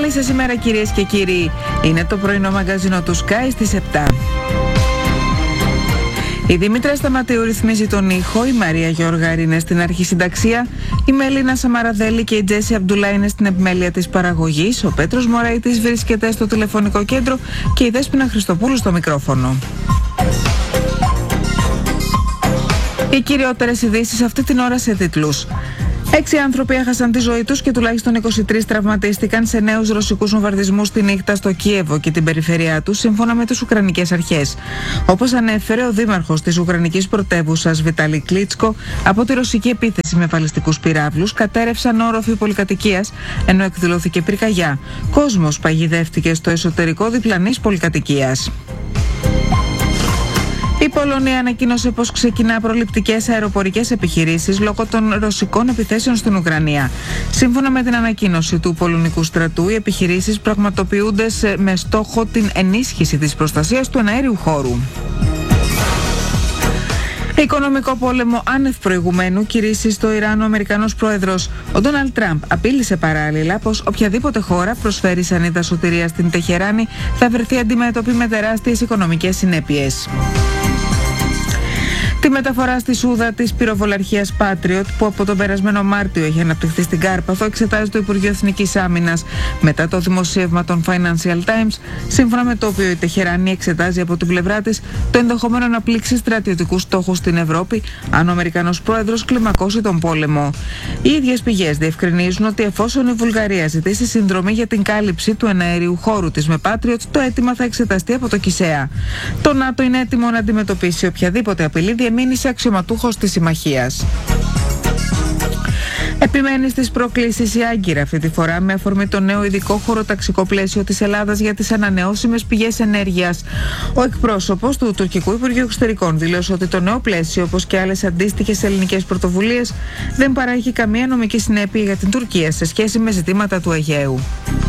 Καλή σας ημέρα κυρίες και κύριοι. Είναι το πρωινό μαγκαζίνο του Sky στις 7. Η Δήμητρα Σταματείου ρυθμίζει τον ήχο, η Μαρία Γιώργαρη είναι στην αρχισυνταξία, η Μελίνα Σαμαραδέλη και η Τζέσι Αμπτουλά είναι στην επιμέλεια της παραγωγής, ο Πέτρος Μωραϊτής βρίσκεται στο τηλεφωνικό κέντρο και η Δέσποινα Χριστοπούλου στο μικρόφωνο. Οι κυριότερες ειδήσεις αυτή την ώρα σε τίτλους. 6 άνθρωποι έχασαν τη ζωή τους και τουλάχιστον 23 τραυματίστηκαν σε νέους ρωσικούς βομβαρδισμούς τη νύχτα στο Κίεβο και την περιφέρειά του, σύμφωνα με τις Ουκρανικές αρχές. Όπως ανέφερε ο δήμαρχος της Ουκρανικής πρωτεύουσας Βιτάλη Κλίτσκο, από τη ρωσική επίθεση με βαλιστικούς πυράβλους κατέρευσαν όροφοι πολυκατοικίας, ενώ εκδηλώθηκε πυρκαγιά. Κόσμος παγιδεύτηκε στο εσωτερικό διπλανής πολυκατοικίας. Η Πολωνία ανακοίνωσε πως ξεκινά προληπτικές αεροπορικές επιχειρήσεις λόγω των ρωσικών επιθέσεων στην Ουκρανία. Σύμφωνα με την ανακοίνωση του πολωνικού στρατού, οι επιχειρήσεις πραγματοποιούνται με στόχο την ενίσχυση της προστασίας του εναέριου χώρου. Οικονομικό πόλεμο άνευ προηγουμένου κηρύσσει στο Ιράν ο Αμερικανός πρόεδρος. Ο Ντόναλντ Τραμπ απείλησε παράλληλα πως οποιαδήποτε χώρα προσφέρει σανίδα σωτηρίας στην Τεχεράνη θα βρεθεί αντιμέτωπη με τεράστιες οικονομικές συνέπειες. Τη μεταφορά στη Σούδα της πυροβολαρχίας Patriot, που από τον περασμένο Μάρτιο έχει αναπτυχθεί στην Κάρπαθο, εξετάζει το Υπουργείο Εθνικής Άμυνας μετά το δημοσίευμα των Financial Times, σύμφωνα με το οποίο η Τεχεράνη εξετάζει από την πλευρά της το ενδεχόμενο να πλήξει στρατιωτικούς στόχους στην Ευρώπη αν ο Αμερικανός πρόεδρος κλιμακώσει τον πόλεμο. Οι ίδιες πηγές διευκρινίζουν ότι εφόσον η Βουλγαρία ζητήσει συνδρομή για την κάλυψη του εναέριου χώρου της με Patriot, το αίτημα θα εξεταστεί από το ΚΙΣΕΑ. Το ΝΑΤΟ είναι έτοιμο να αντιμετωπίσει οποιαδήποτε απειλή διεμήνυσε αξιωματούχος της συμμαχίας. Επιμένει στις προκλήσεις η Άγκυρα, αυτή τη φορά με αφορμή το νέο ειδικό χωροταξικό πλαίσιο της Ελλάδας για τις ανανεώσιμες πηγές ενέργειας. Ο εκπρόσωπος του Τουρκικού Υπουργείου Εξωτερικών δήλωσε ότι το νέο πλαίσιο, όπως και άλλες αντίστοιχες ελληνικές πρωτοβουλίες, δεν παράγει καμία νομική συνέπεια για την Τουρκία σε σχέση με ζητήματα του Αιγαίου.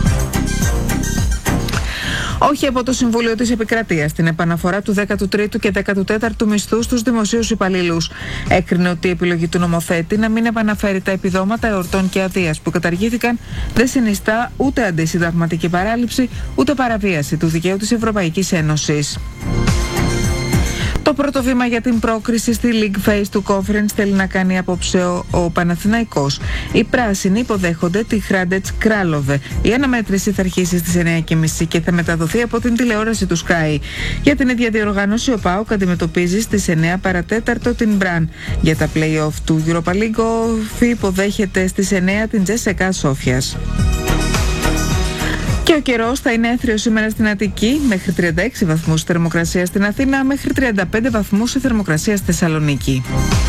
Όχι από το Συμβούλιο της Επικρατείας την επαναφορά του 13ου και 14ου μισθού στους δημοσίους υπαλλήλους. Έκρινε ότι η επιλογή του νομοθέτη να μην επαναφέρει τα επιδόματα εορτών και αδείας που καταργήθηκαν δεν συνιστά ούτε αντισυνταγματική παράληψη ούτε παραβίαση του δικαίου της Ευρωπαϊκής Ένωσης. Το πρώτο βήμα για την πρόκριση στη League Phase του Conference θέλει να κάνει απόψε ο Παναθηναϊκός. Οι πράσινοι υποδέχονται τη Χράντετς Κράλοβε. Η αναμέτρηση θα αρχίσει στις 9:30 και θα μεταδοθεί από την τηλεόραση του Sky. Για την ίδια διοργάνωση, ο ΠΑΟΚ αντιμετωπίζει στις 9 παρατέταρτο την Μπραν. Για τα play-off του Europa League, ο ΦΥ υποδέχεται στις 9 την Τζέσσεκα Σόφιας. Και ο καιρός θα είναι έθριος σήμερα στην Αττική, μέχρι 36 βαθμούς η θερμοκρασία στην Αθήνα, μέχρι 35 βαθμούς η θερμοκρασία στη Θεσσαλονίκη.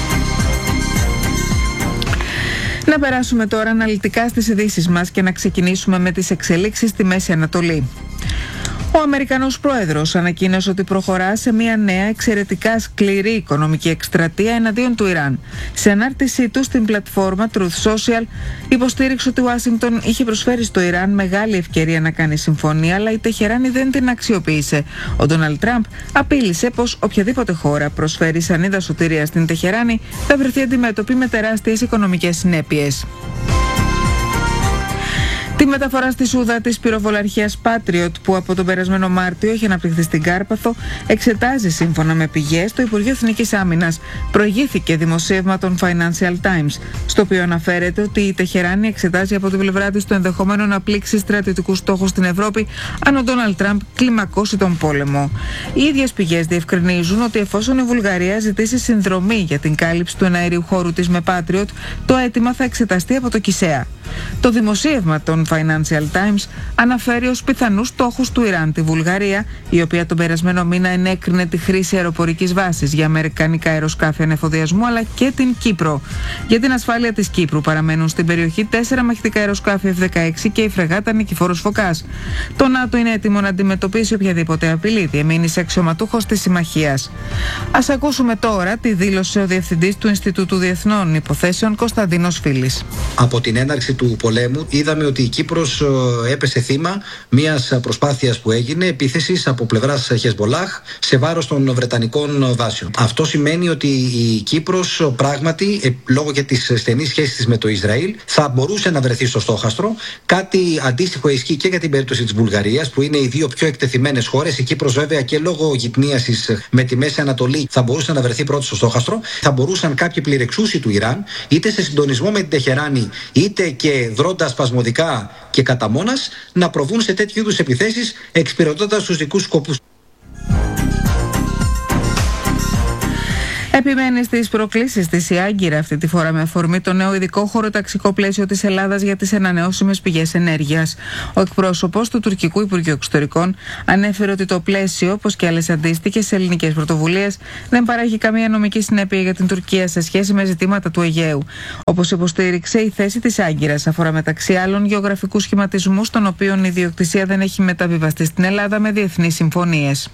Να περάσουμε τώρα αναλυτικά στις ειδήσεις μας και να ξεκινήσουμε με τις εξελίξεις στη Μέση Ανατολή. Ο Αμερικανός πρόεδρος ανακοίνωσε ότι προχωρά σε μια νέα εξαιρετικά σκληρή οικονομική εκστρατεία εναντίον του Ιράν. Σε ανάρτησή του στην πλατφόρμα Truth Social υποστήριξε ότι η Ουάσιγκτον είχε προσφέρει στο Ιράν μεγάλη ευκαιρία να κάνει συμφωνία, αλλά η Τεχεράνη δεν την αξιοποίησε. Ο Ντόναλντ Τραμπ απείλησε πως οποιαδήποτε χώρα προσφέρει σανίδα σωτηρίας στην Τεχεράνη θα βρεθεί αντιμέτωπη με τεράστιες οικονομικές συνέπειες. Τη μεταφορά στη Σούδα της πυροβολαρχίας Patriot, που από τον περασμένο Μάρτιο έχει αναπτυχθεί στην Κάρπαθο, εξετάζει σύμφωνα με πηγές το Υπουργείο Εθνικής Άμυνας. Προηγήθηκε δημοσίευμα των Financial Times, στο οποίο αναφέρεται ότι η Τεχεράνη εξετάζει από την πλευρά της το ενδεχόμενο να πλήξει στρατιωτικούς στόχους στην Ευρώπη αν ο Ντόναλντ Τραμπ κλιμακώσει τον πόλεμο. Οι ίδιες πηγές διευκρινίζουν ότι εφόσον η Βουλγαρία ζητήσει συνδρομή για την κάλυψη του εναέριου χώρου της με Patriot, το αίτημα θα εξεταστεί από το ΚΙΣΕΑ. Το δημοσίευμα των Financial Times αναφέρει ως πιθανούς στόχους του Ιράν τη Βουλγαρία, η οποία τον περασμένο μήνα ενέκρινε τη χρήση αεροπορικής βάσης για αμερικανικά αεροσκάφη ανεφοδιασμού, αλλά και την Κύπρο. Για την ασφάλεια της Κύπρου παραμένουν στην περιοχή 4 μαχητικά αεροσκάφη F-16 και η φρεγάτα Νικηφόρος Φωκάς. Το ΝΑΤΟ είναι έτοιμο να αντιμετωπίσει οποιαδήποτε απειλή διεμήνυσε αξιωματούχος της συμμαχίας. Ας ακούσουμε τώρα τη δήλωσε ο Διευθυντής του Ινστιτούτου Διεθνών Υποθέσεων Κωνσταντίνος Φίλης. Από την έναρξη του πολέμου είδαμε ότι η Κύπρος έπεσε θύμα μιας προσπάθειας που έγινε επίθεσης από πλευράς Χεσμολάχ σε βάρος των Βρετανικών βάσεων. Αυτό σημαίνει ότι η Κύπρος πράγματι, λόγω και της στενής σχέσης της με το Ισραήλ, θα μπορούσε να βρεθεί στο στόχαστρο. Κάτι αντίστοιχο ισχύει και για την περίπτωση της Βουλγαρίας, που είναι οι δύο πιο εκτεθειμένες χώρες. Η Κύπρος, βέβαια, και λόγω γυτνίασης με τη Μέση Ανατολή, θα μπορούσε να βρεθεί πρώτη στο στόχαστρο. Θα μπορούσαν κάποιοι πληρεξούσοι του Ιράν, είτε σε συντονισμό με την Τεχεράνη, είτε και δρώντας σπασμωδικά και κατά μόνας, να προβούν σε τέτοιου είδους επιθέσεις, εξυπηρετώντας τους δικούς σκοπούς. Επιμένει στις προκλήσεις της η Άγκυρα, αυτή τη φορά με αφορμή το νέο ειδικό χωροταξικό πλαίσιο της Ελλάδας για τις ανανεώσιμες πηγές ενέργειας. Ο εκπρόσωπος του Τουρκικού Υπουργείου Εξωτερικών ανέφερε ότι το πλαίσιο, όπως και άλλες αντίστοιχες ελληνικές πρωτοβουλίες, δεν παράγει καμία νομική συνέπεια για την Τουρκία σε σχέση με ζητήματα του Αιγαίου. Όπως υποστήριξε, η θέση της Άγκυρας αφορά μεταξύ άλλων γεωγραφικούς σχηματισμούς, των οποίων η ιδιοκτησία δεν έχει μεταβιβαστεί στην Ελλάδα με διεθνείς συμφωνίες.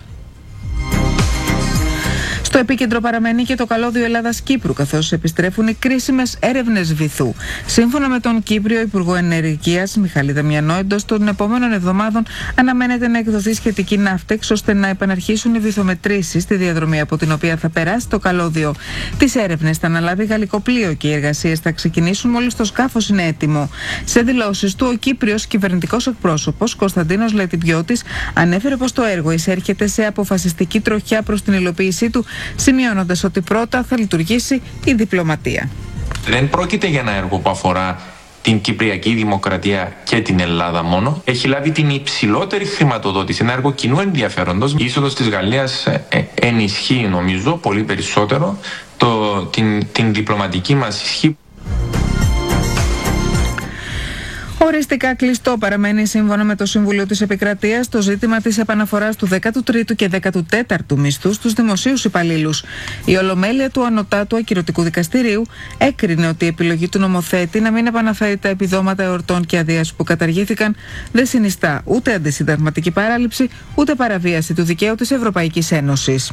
Στο επίκεντρο παραμένει και το καλώδιο Ελλάδας-Κύπρου, καθώς επιστρέφουν οι κρίσιμες έρευνες βυθού. Σύμφωνα με τον Κύπριο Υπουργό Ενεργείας Μιχάλη Δαμιανό, εντός των επόμενων εβδομάδων αναμένεται να εκδοθεί σχετική ναύτεξ, ώστε να επαναρχίσουν οι βυθομετρήσεις στη διαδρομή από την οποία θα περάσει το καλώδιο. Τις έρευνες θα αναλάβει γαλλικό πλοίο και οι εργασίες θα ξεκινήσουν μόλις το σκάφος είναι έτοιμο. Σε δηλώσεις του, ο Κύπριος κυβερνητικός εκπρόσωπος Κωνσταντίνος Λετιμπιώτης ανέφερε πως το έργο εισέρχεται σε αποφασιστική τροχιά προς την υλοποίησή του, σημειώνοντας ότι πρώτα θα λειτουργήσει η διπλωματία. Δεν πρόκειται για ένα έργο που αφορά την Κυπριακή Δημοκρατία και την Ελλάδα μόνο. Έχει λάβει την υψηλότερη χρηματοδότηση, ένα έργο κοινού ενδιαφέροντος. Η είσοδος της Γαλλίας ενισχύει, νομίζω, πολύ περισσότερο την διπλωματική μας ισχύ. Οριστικά κλειστό παραμένει, σύμφωνα με το Συμβουλίο της Επικρατείας, το ζήτημα της επαναφοράς του 13ου και 14ου μισθού στους δημοσίους υπαλλήλους. Η Ολομέλεια του Ανωτάτου Ακυρωτικού Δικαστηρίου έκρινε ότι η επιλογή του νομοθέτη να μην επαναφέρει τα επιδόματα εορτών και αδείας που καταργήθηκαν δεν συνιστά ούτε αντισυνταγματική παράληψη, ούτε παραβίαση του δικαίου της Ευρωπαϊκής Ένωσης.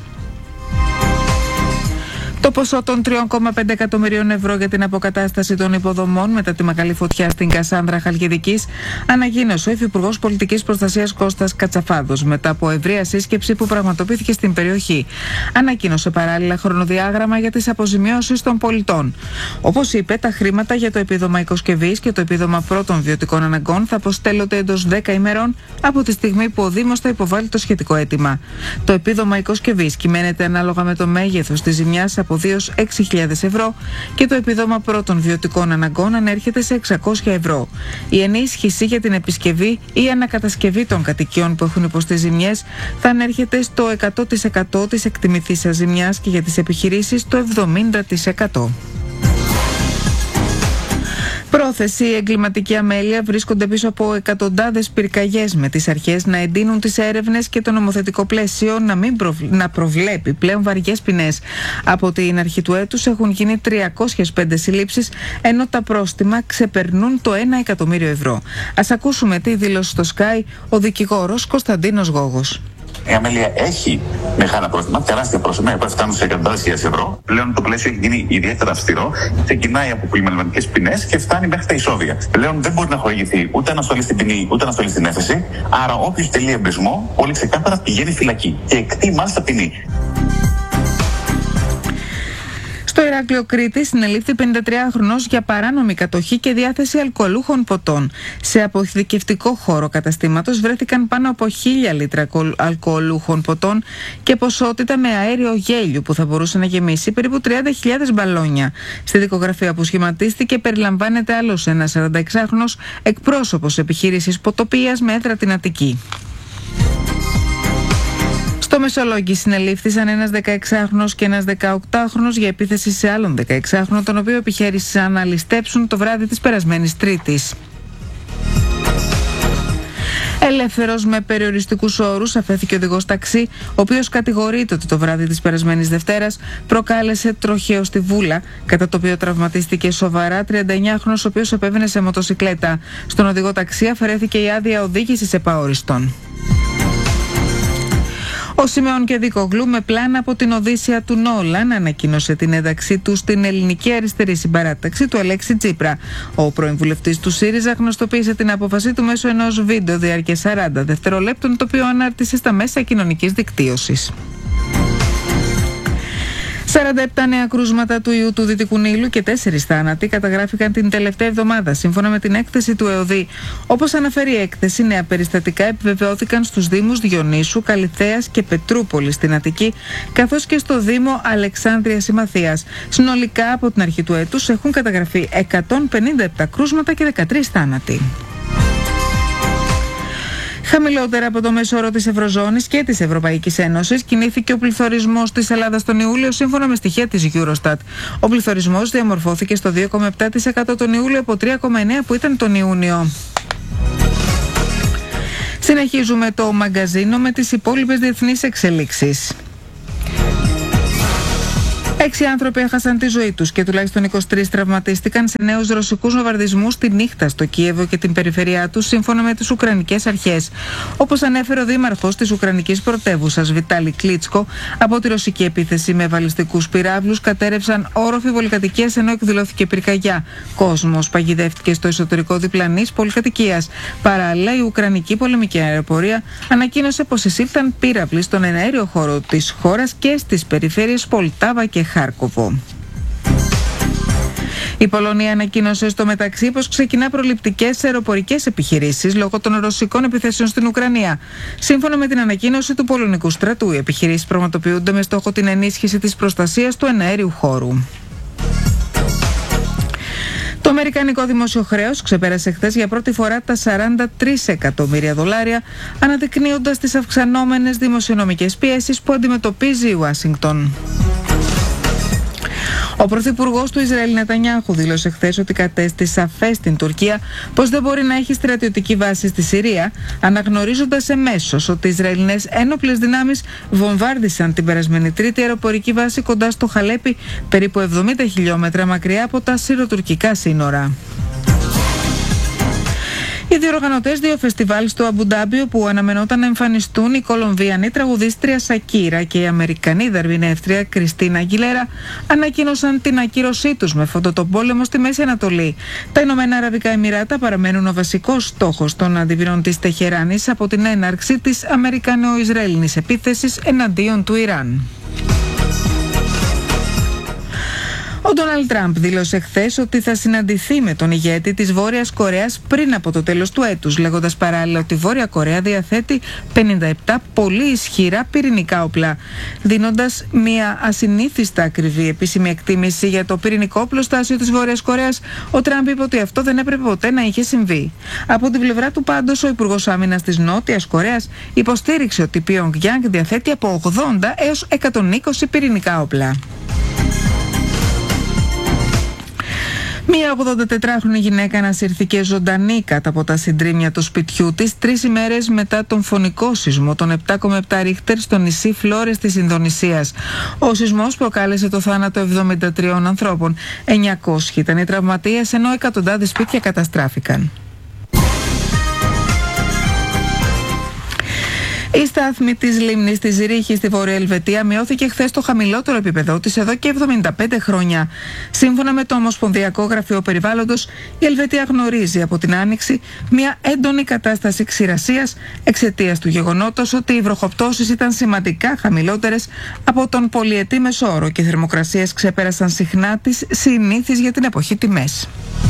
Το ποσό των 3,5 εκατομμυρίων ευρώ για την αποκατάσταση των υποδομών μετά τη μεγάλη φωτιά στην Κασάνδρα Χαλκιδικής ανακοίνωσε ο Υφυπουργός Πολιτικής Προστασίας Κώστας Κατσαφάδος μετά από ευρεία σύσκεψη που πραγματοποιήθηκε στην περιοχή. Ανακοίνωσε παράλληλα χρονοδιάγραμμα για τις αποζημιώσεις των πολιτών. Όπως είπε, τα χρήματα για το επίδομα οικοσκευής και το επίδομα πρώτων βιωτικών αναγκών θα αποστέλλονται εντός 10 ημερών από τη στιγμή που ο Δήμος θα υποβάλει το σχετικό αίτημα. Το επίδομα οικοσκευής κυμαίνεται ανάλογα με το μέγεθος της ζημιάς από 2-6.000 ευρώ και το επίδομα πρώτων βιωτικών αναγκών ανέρχεται σε 600 ευρώ. Η ενίσχυση για την επισκευή ή ανακατασκευή των κατοικιών που έχουν υποστεί ζημιές θα ανέρχεται στο 100% της εκτιμηθήσας ζημιάς και για τις επιχειρήσεις το 70%. Πρόθεση, εγκληματική αμέλεια βρίσκονται πίσω από εκατοντάδες πυρκαγιές, με τις αρχές να εντείνουν τις έρευνες και το νομοθετικό πλαίσιο να προβλέπει πλέον βαριές ποινές. Από την αρχή του έτους έχουν γίνει 305 συλλήψεις, ενώ τα πρόστιμα ξεπερνούν το 1 εκατομμύριο ευρώ. Ας ακούσουμε τι δήλωσε στο Sky ο δικηγόρος Κωνσταντίνος Γόγος. Η αμέλεια έχει μεγάλα πρόστιμα, τεράστια πρόστιμα, που φτάνουν σε εκατοντάδες χιλιάδες ευρώ. Πλέον το πλαίσιο έχει γίνει ιδιαίτερα αυστηρό, ξεκινάει από πλημελματικές ποινές και φτάνει μέχρι τα ισόβια. Πλέον δεν μπορεί να χορηγηθεί ούτε αναστολή στην ποινή, ούτε αναστολή στην έφεση. Άρα, όποιος τελεί εμπρισμό, πολύ ξεκάθαρα πηγαίνει φυλακή και εκτεί μάλιστα ποινή. Στο Ηράκλειο Κρήτης συνελήφθη 53χρονος για παράνομη κατοχή και διάθεση αλκοολούχων ποτών. Σε αποθηκευτικό χώρο καταστήματος βρέθηκαν πάνω από 1.000 λίτρα αλκοολούχων ποτών και ποσότητα με αέριο γέλιου που θα μπορούσε να γεμίσει περίπου 30.000 μπαλόνια. Στη δικογραφία που σχηματίστηκε περιλαμβάνεται άλλος ένας 46χρονος εκπρόσωπος επιχείρησης ποτοποιίας με έδρα την Αττική. Στο Μεσολόγγι συνελήφθησαν ένας 16χρονος και ένας 18χρονος για επίθεση σε άλλον 16χρονο, τον οποίο επιχείρησαν να ληστέψουν το βράδυ της περασμένης Τρίτης. Ελεύθερος με περιοριστικούς όρους αφέθηκε ο οδηγός ταξί, ο οποίος κατηγορείται ότι το βράδυ της περασμένης Δευτέρας προκάλεσε τροχαίο στη Βούλα, κατά το οποίο τραυματίστηκε σοβαρά 39χρονος, ο οποίος επέβαινε σε μοτοσικλέτα. Στον οδηγό ταξί αφαιρέθηκε η άδεια οδήγησης επαόριστον. Ο Σιμεών Κεδικόγλου, με πλάνα από την Οδύσσια του Νόλαν, ανακοίνωσε την ένταξή του στην ελληνική αριστερή συμπαράταξη του Αλέξη Τσίπρα. Ο πρώην βουλευτής του ΣΥΡΙΖΑ γνωστοποίησε την απόφαση του μέσω ενός βίντεο διάρκειας 40 δευτερολέπτων, το οποίο ανάρτησε στα μέσα κοινωνικής δικτύωσης. 47 νέα κρούσματα του ιού του Δυτικού Νείλου και 4 θάνατοι καταγράφηκαν την τελευταία εβδομάδα, σύμφωνα με την έκθεση του ΕΟΔΗ. Όπως αναφέρει η έκθεση, νέα περιστατικά επιβεβαιώθηκαν στους Δήμους Διονύσου, Καλιθέας και Πετρούπολης στην Αττική, καθώς και στο Δήμο Αλεξάνδρειας Ημαθίας. Συνολικά, από την αρχή του έτους έχουν καταγραφεί 157 κρούσματα και 13 θάνατοι. Χαμηλότερα από το μέσο όρο της Ευρωζώνης και της Ευρωπαϊκής Ένωσης κινήθηκε ο πληθωρισμός της Ελλάδας τον Ιούλιο, σύμφωνα με στοιχεία της Eurostat. Ο πληθωρισμός διαμορφώθηκε στο 2,7% τον Ιούλιο από 3,9% που ήταν τον Ιούνιο. Συνεχίζουμε το μαγκαζίνο με τις υπόλοιπες διεθνείς εξελίξεις. 6 άνθρωποι έχασαν τη ζωή τους και τουλάχιστον 23 τραυματίστηκαν σε νέους ρωσικούς βομβαρδισμούς τη νύχτα στο Κίεβο και την περιφερειά τους, σύμφωνα με τις Ουκρανικές αρχές. Όπως ανέφερε ο δήμαρχος της Ουκρανικής πρωτεύουσας, Βιτάλη Κλίτσκο, από τη ρωσική επίθεση με βαλιστικούς πυράβλους κατέρευσαν όροφοι πολυκατοικίας, ενώ εκδηλώθηκε πυρκαγιά. Κόσμος παγιδεύτηκε στο εσωτερικό διπλανής πολυκατοικίας. Παράλληλα, η Ουκρανική πολεμική αεροπορία ανακοίνωσε πως εισήλθαν πύραυλοι στον εναέριο χώρο της χώρας και στις περιφέρειες Πολτάβα και Χάρκοβο. Η Πολωνία ανακοίνωσε στο μεταξύ πως ξεκινά προληπτικές αεροπορικές επιχειρήσεις λόγω των ρωσικών επιθέσεων στην Ουκρανία. Σύμφωνα με την ανακοίνωση του πολωνικού στρατού, οι επιχειρήσεις πραγματοποιούνται με στόχο την ενίσχυση της προστασίας του εναέριου χώρου. Το αμερικανικό δημόσιο χρέος ξεπέρασε χθες για πρώτη φορά τα $43 εκατομμύρια, αναδεικνύοντας τις αυξανόμενες δημοσιονομικές πιέσεις που αντιμετωπίζει η Ουάσιγκτον. Ο πρωθυπουργός του Ισραήλ Νετανιάχου δήλωσε χθες ότι κατέστη σαφές στην Τουρκία πως δεν μπορεί να έχει στρατιωτική βάση στη Συρία, αναγνωρίζοντας εμέσως ότι οι Ισραηλινές ένοπλες δυνάμεις βομβάρδισαν την περασμένη Τρίτη αεροπορική βάση κοντά στο Χαλέπι, περίπου 70 χιλιόμετρα μακριά από τα συροτουρκικά σύνορα. Οι διοργανωτές 2 φεστιβάλ στο Αμπουντάμπι, όπου αναμενόταν να εμφανιστούν η Κολομβιανή τραγουδίστρια Σακύρα και η Αμερικανή δαρβινεύτρια Κριστίνα Αγγιλέρα, ανακοίνωσαν την ακύρωσή τους με φόντο τον πόλεμο στη Μέση Ανατολή. Τα Ηνωμένα Αραβικά Εμιράτα παραμένουν ο βασικός στόχος των αντιβιών της Τεχεράνης από την έναρξη της Αμερικανο-Ισραηλινής επίθεσης εναντίον του Ιράν. Ο Ντόναλντ Τραμπ δήλωσε χθες ότι θα συναντηθεί με τον ηγέτη της Βόρειας Κορέας πριν από το τέλος του έτους, λέγοντας παράλληλα ότι η Βόρεια Κορέα διαθέτει 57 πολύ ισχυρά πυρηνικά όπλα. Δίνοντας μια ασυνήθιστα ακριβή επίσημη εκτίμηση για το πυρηνικό οπλοστάσιο της Βόρειας Κορέας, ο Τραμπ είπε ότι αυτό δεν έπρεπε ποτέ να είχε συμβεί. Από την πλευρά του πάντως, ο Υπουργός Άμυνας της Νότιας Κορέας υποστήριξε ότι η Πιονγκιάνγκ διαθέτει από 80 έως 120 πυρηνικά όπλα. Μία 84χρονη γυναίκα ανασυρθήκε ζωντανή κάτω από τα συντρίμμια του σπιτιού της 3 ημέρες μετά τον φωνικό σεισμό των 7,7 ρίχτερ στο νησί Φλόρες της Ινδονησίας. Ο σεισμός προκάλεσε το θάνατο 73 ανθρώπων. 900 ήταν οι τραυματίες, ενώ εκατοντάδες σπίτια καταστράφηκαν. Η στάθμη της λίμνης της Ρίχης στη Βόρεια Ελβετία μειώθηκε χθες στο χαμηλότερο επίπεδό της εδώ και 75 χρόνια. Σύμφωνα με το Ομοσπονδιακό Γραφείο Περιβάλλοντος, η Ελβετία γνωρίζει από την Άνοιξη μια έντονη κατάσταση ξηρασίας εξαιτίας του γεγονότος ότι οι βροχοπτώσεις ήταν σημαντικά χαμηλότερες από τον πολυετή μεσόωρο και οι θερμοκρασίες ξεπέρασαν συχνά τις συνήθεις για την εποχή τιμές.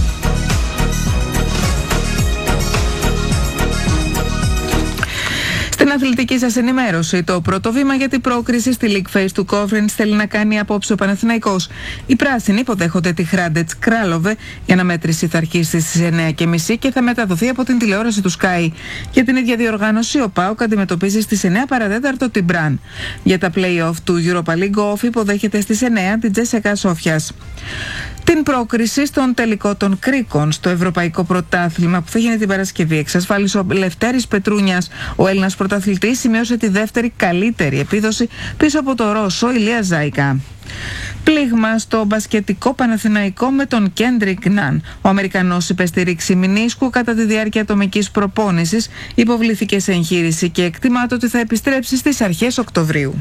Στην αθλητική σας ενημέρωση, το πρώτο βήμα για την πρόκριση στη League Phase του Conference θέλει να κάνει απόψε ο Παναθηναϊκός. Οι πράσινοι υποδέχονται τη Hrádec Králové. Η αναμέτρηση θα αρχίσει στις 9:30 και θα μεταδοθεί από την τηλεόραση του Sky. Για την ίδια διοργάνωση, ο ΠΑΟΚ αντιμετωπίζει στις 9 παρατέταρτο την Μπραν. Για τα play-off του Europa League, ο υποδέχεται στις 9 την Τζέσσεκα Σόφιας. Την πρόκριση στον τελικό των Κρίκων στο Ευρωπαϊκό Πρωτάθλημα που θα γίνει την Παρασκευή εξασφάλισε ο Λευτέρης Πετρούνιας. Ο Έλληνας πρωταθλητής σημείωσε τη δεύτερη καλύτερη επίδοση πίσω από το Ρώσο Ηλία Ζάικα. Πλήγμα στο μπασκετικό Παναθηναϊκό με τον Κέντρικ Ναν. Ο Αμερικανός υπεστηρίξει μηνίσκου κατά τη διάρκεια ατομικής προπόνησης, υποβλήθηκε σε εγχείρηση και εκτιμάται ότι θα επιστρέψει στις αρχές Οκτωβρίου.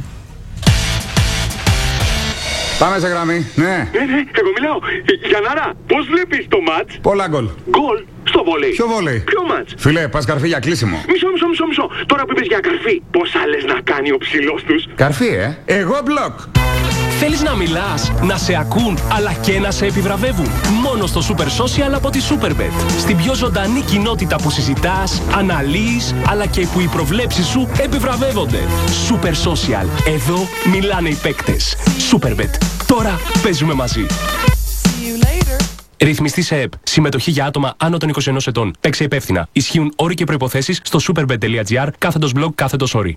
Πάμε σε γραμμή, ναι. Ναι, εγώ μιλάω. Γιαννάρα, πώς βλέπεις το μάτς? Πολλά γκολ. Γκολ στο βόλεϊ. Ποιο βόλεϊ? Ποιο μάτς? Φίλε, πας καρφί για κλείσιμο. Μισό. Τώρα που είπες για καρφί, πόσα λες να κάνει ο ψηλός τους? Καρφί, Εγώ μπλοκ. Θέλεις να μιλάς, να σε ακούν, αλλά και να σε επιβραβεύουν? Μόνο στο Super Social από τη Superbet. Στην πιο ζωντανή κοινότητα που συζητάς, αναλύεις, αλλά και που οι προβλέψεις σου επιβραβεύονται. Super Social. Εδώ μιλάνε οι παίκτες. Superbet. Τώρα παίζουμε μαζί. Ρυθμιστή σε ΕΠ. Συμμετοχή για άτομα άνω των 21 ετών. Παίξε υπεύθυνα. Ισχύουν όροι και προϋποθέσεις στο superbet.gr/blog/όροι.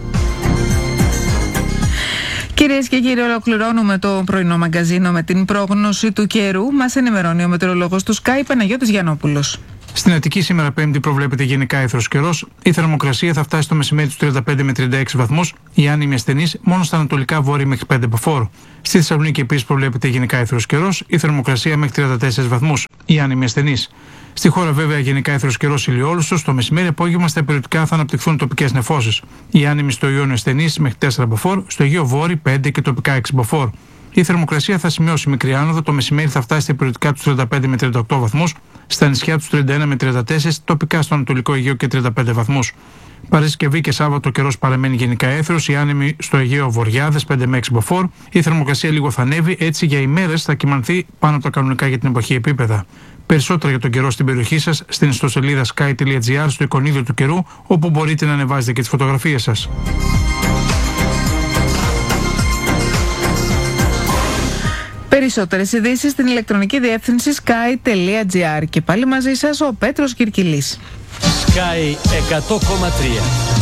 Κυρίες και κύριοι, ολοκληρώνουμε το πρωινό μαγκαζίνο με την πρόγνωση του καιρού. Μας ενημερώνει ο μετεωρολόγος του Sky, Παναγιώτης Γιαννόπουλος. Στην Αττική σήμερα Πέμπτη προβλέπεται γενικά αίθρος καιρός. Η θερμοκρασία θα φτάσει στο μεσημέρι τους 35 με 36 βαθμούς. Οι άνεμοι ασθενείς μόνο στα ανατολικά βόρεια μέχρι 5 μποφόρ. Στη Θεσσαλονίκη επίσης προβλέπεται γενικά αίθρος καιρός. Η θερμοκρασία μέχρι 34 βαθμούς. Οι άνεμοι ασθενείς. Στη χώρα βέβαια γενικά αίθρος καιρός ηλιόλουστος. Το μεσημέρι απόγευμα στα περιοδικά θα αναπτυχθούν τοπικές νεφώσεις. Οι άνεμοι στο Ιόνιο ασθενείς μέχρι 4 μποφόρ. Στο Αιγαίο Βόρειο 5 και τοπικά 6 μποφόρ. Η θερμοκρασία θα σημειώσει μικρή άνοδο. Το μεσημέρι θα φτάσει στα περιοδικά τους 35 με 38 βαθμούς. Στα νησιά τους 31 με 34, τοπικά στο Ανατολικό Αιγαίο και 35 βαθμούς. Παρασκευή και Σάββατο ο καιρός παραμένει γενικά έθρος. Οι άνεμοι στο Αιγαίο Βοριάδες 5 με 6 μποφόρ. Η θερμοκρασία λίγο θα ανέβει, έτσι για ημέρες θα κυμανθεί πάνω από τα κανονικά για την εποχή επίπεδα. Περισσότερα για τον καιρό στην περιοχή σας στην ιστοσελίδα sky.gr στο εικονίδιο του καιρού, όπου μπορείτε να ανεβάζετε και τις φωτογραφίες σας. Περισσότερες ειδήσεις στην ηλεκτρονική διεύθυνση sky.gr. Και πάλι μαζί σας ο Πέτρος Κυρκυλής. Sky 100,3.